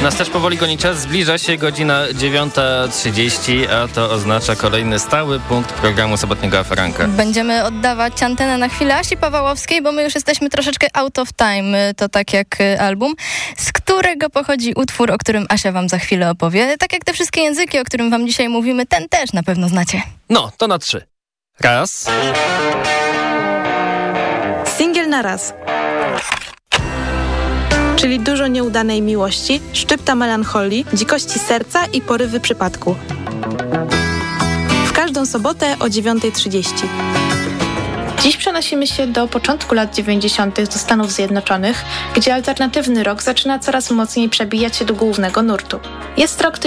Nas też powoli goni czas, zbliża się godzina 9:30, a to oznacza kolejny stały punkt programu sobotniego Aferanka. Będziemy oddawać antenę na chwilę Asi Pawałowskiej, bo my już jesteśmy troszeczkę out of time, to tak jak album, z którego pochodzi utwór, o którym Asia wam za chwilę opowie. Tak jak te wszystkie języki, o którym wam dzisiaj mówimy, ten też na pewno znacie. No, to na 3. Raz. Singiel na raz. Czyli dużo nieudanej miłości, szczypta melancholii, dzikości serca i porywy przypadku. W każdą sobotę o 9:30. Dziś przenosimy się do początku lat 90. do Stanów Zjednoczonych, gdzie alternatywny rock zaczyna coraz mocniej przebijać się do głównego nurtu. Jest rok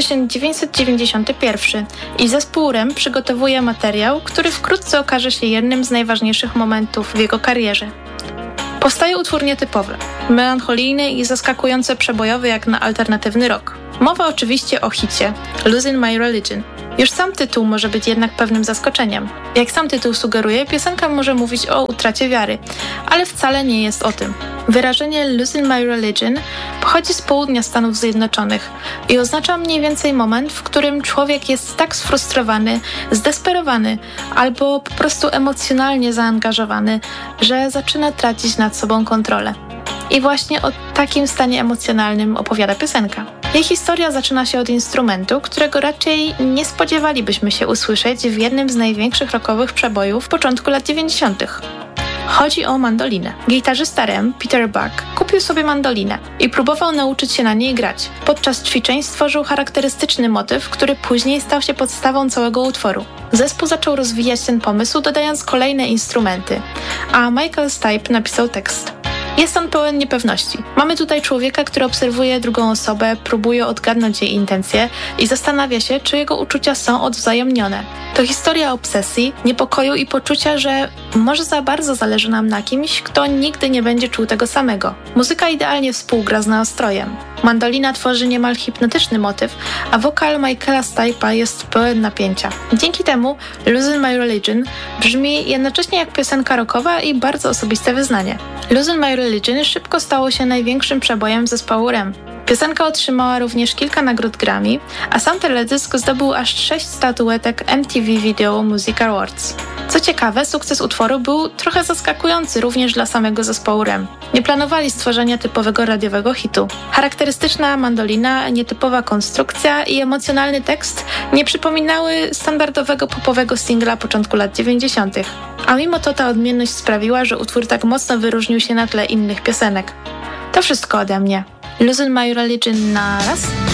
1991 i zespół REM przygotowuje materiał, który wkrótce okaże się jednym z najważniejszych momentów w jego karierze. Powstaje utwór nietypowy, melancholijny i zaskakująco przebojowy jak na alternatywny rock. Mowa oczywiście o hicie Losing My Religion. Już sam tytuł może być jednak pewnym zaskoczeniem. Jak sam tytuł sugeruje, piosenka może mówić o utracie wiary, ale wcale nie jest o tym. Wyrażenie Losing My Religion pochodzi z południa Stanów Zjednoczonych i oznacza mniej więcej moment, w którym człowiek jest tak sfrustrowany, zdesperowany albo po prostu emocjonalnie zaangażowany, że zaczyna tracić nad sobą kontrolę. I właśnie o takim stanie emocjonalnym opowiada piosenka. Jej historia zaczyna się od instrumentu, którego raczej nie spodziewalibyśmy się usłyszeć w jednym z największych rockowych przebojów początku lat 90. Chodzi o mandolinę. Gitarzysta REM, Peter Buck, kupił sobie mandolinę i próbował nauczyć się na niej grać. Podczas ćwiczeń stworzył charakterystyczny motyw, który później stał się podstawą całego utworu. Zespół zaczął rozwijać ten pomysł, dodając kolejne instrumenty, a Michael Stipe napisał tekst. Jest on pełen niepewności. Mamy tutaj człowieka, który obserwuje drugą osobę, próbuje odgadnąć jej intencje i zastanawia się, czy jego uczucia są odwzajemnione. To historia obsesji, niepokoju i poczucia, że może za bardzo zależy nam na kimś, kto nigdy nie będzie czuł tego samego. Muzyka idealnie współgra z nastrojem. Mandolina tworzy niemal hipnotyczny motyw, a wokal Michaela Stipe'a jest pełen napięcia. Dzięki temu Losing My Religion brzmi jednocześnie jak piosenka rockowa i bardzo osobiste wyznanie. Losing My Religion szybko stało się największym przebojem zespołu REM. Piosenka otrzymała również kilka nagród Grammy, a sam teledysk zdobył aż 6 statuetek MTV Video Music Awards. Co ciekawe, sukces utworu był trochę zaskakujący również dla samego zespołu REM. Nie planowali stworzenia typowego radiowego hitu. Charakterystyczna mandolina, nietypowa konstrukcja i emocjonalny tekst nie przypominały standardowego popowego singla początku lat 90. A mimo to ta odmienność sprawiła, że utwór tak mocno wyróżnił się na tle innych piosenek. To wszystko ode mnie. Losing My Religion na raz.